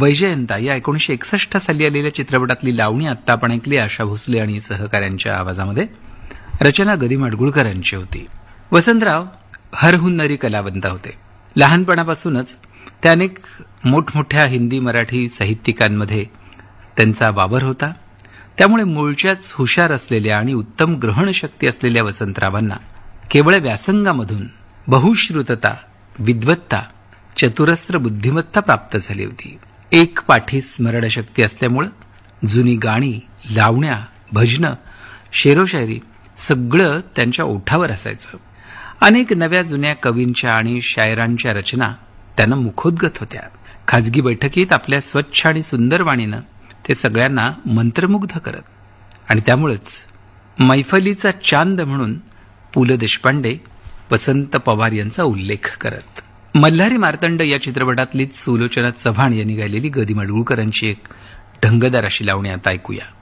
वैजयंता या 1961 साली आलेल्या चित्रपटातली लावणी आत्ता आपण ऐकली आशा भोसले आणि सहकाऱ्यांच्या आवाजामध्ये. रचना गदी माडगुळकरांची होती. वसंतराव हरहुन्नरी कलावंत होते. लहानपणापासूनच ते अनेक मोठमोठ्या हिंदी मराठी साहित्यिकांमध्ये त्यांचा वावर होता. त्यामुळे मूळच्याच हुशार असलेल्या आणि उत्तम ग्रहणशक्ती असलेल्या वसंतरावांना केवळ व्यासंगामधून बहुश्रुतता, विद्वत्ता, चतुरस्त्र बुद्धिमत्ता प्राप्त झाली होती. एक पाठी स्मरणशक्ती असल्यामुळे जुनी गाणी, लावण्या, भजनं, शेरोशायरी सगळं त्यांच्या ओठावर असायचं. अनेक नव्या जुन्या कवींच्या आणि शायरांच्या रचना त्यांना मुखोद्गत होत्या. खाजगी बैठकीत आपल्या स्वच्छ आणि सुंदर वाणीनं ते सगळ्यांना मंत्रमुग्ध करत. आणि त्यामुळेच मैफलीचा चांद म्हणून पु ल देशपांडे वसंत पवार यांचा उल्लेख करत. मल्हारी मार्तंड या चित्रपटातलीच सुलोचना चव्हाण यांनी गायलेली गदी माडगुळकरांची एक ढंगदार अशी लावणी आता ऐकूया.